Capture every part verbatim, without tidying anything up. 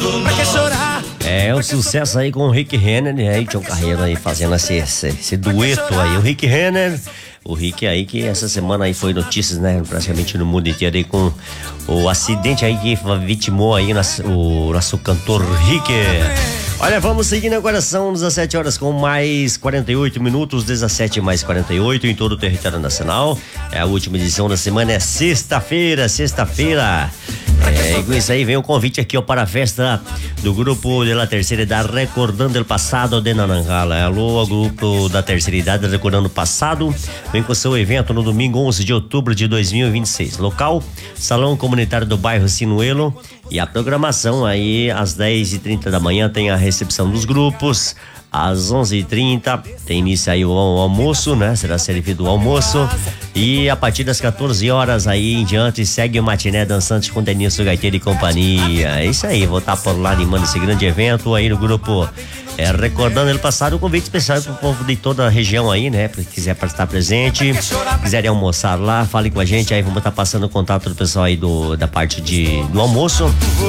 Pra que chorar? É, o sucesso aí com o Rick Renner, né? E Tião Carreiro aí fazendo esse, esse, esse dueto aí. O Rick Renner, o Rick aí que essa semana aí foi notícias, né? Praticamente no mundo inteiro aí com o acidente aí que vitimou aí nosso, o nosso cantor Rick. Olha, vamos seguindo agora, são dezessete horas com mais quarenta e oito minutos, dezessete mais quarenta e oito em todo o território nacional. É a última edição da semana, é sexta-feira, sexta-feira. É, e com isso aí vem o convite aqui ó, para a festa do grupo de la terceira idade Recordando el Passado de Naranjala. Alô, grupo da terceira idade Recordando o Passado, vem com seu evento no domingo onze de outubro de dois mil e vinte e seis. Local, Salão Comunitário do Bairro Sinuelo. E a programação aí às dez e trinta da manhã tem a recepção dos grupos. Às onze e trinta tem início aí o, o almoço, né? Será servido o almoço. E a partir das quatorze horas aí em diante segue o Matiné Dançante com Denilson Gaiteiro e companhia. É isso aí, vou estar por lá animando esse grande evento aí no grupo é, Recordando ele Passado. Um convite especial pro povo de toda a região aí, né? Pra quem quiser estar presente, quiserem almoçar lá, fale com a gente. Aí vamos estar passando o contato do pessoal aí do, da parte de, do almoço.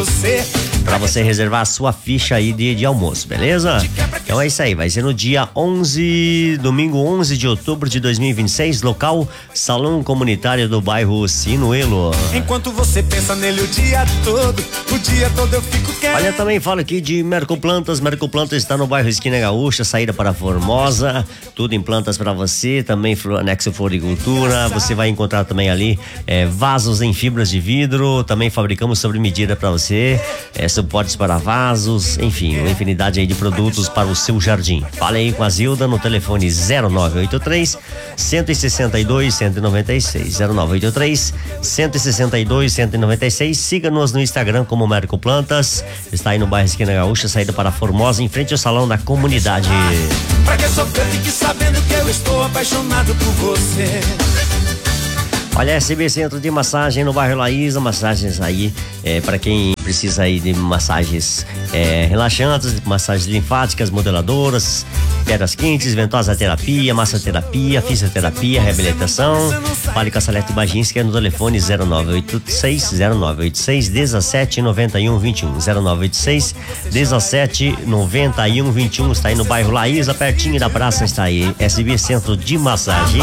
Pra você reservar a sua ficha aí de, de almoço, beleza? Então é isso aí, vai ser no dia onze, domingo onze de outubro de dois mil e vinte e seis, local Salão Comunitário do Bairro Sinuelo. Enquanto você pensa nele o dia todo, o dia todo eu fico quieto. Olha, também falo aqui de Mercoplantas. Mercoplantas está no bairro Esquina Gaúcha, saída para Formosa, tudo em plantas para você, também anexo floricultura. Você vai encontrar também ali é, vasos em fibras de vidro, também fabricamos sob medida para você, é, suportes para vasos, enfim, uma infinidade aí de produtos para o seu jardim. Fale aí com a Zilda no telefone zero nove oito três, um seis dois, um nove seis, zero nove oito três, um seis dois, um nove seis. Siga-nos no Instagram como Mercoplantas. Está aí no bairro Esquina Gaúcha, saída para Formosa, em frente ao salão da comunidade. Pra que sofrer, fique sabendo que eu estou apaixonado por você. Olha, S B Centro de Massagem no bairro Laísa, massagens aí é, para quem precisa aí de massagens é, relaxantes, massagens linfáticas, modeladoras, pedras quentes, ventosa terapia, massoterapia, fisioterapia, reabilitação. Fale com a Salete Baginski no telefone zero nove oito seis, zero nove oito seis, dezessete noventa e um vinte e um, zero nove oito seis, dezessete noventa e um vinte e um. Está aí no bairro Laísa, pertinho da praça, está aí S B Centro de Massagem.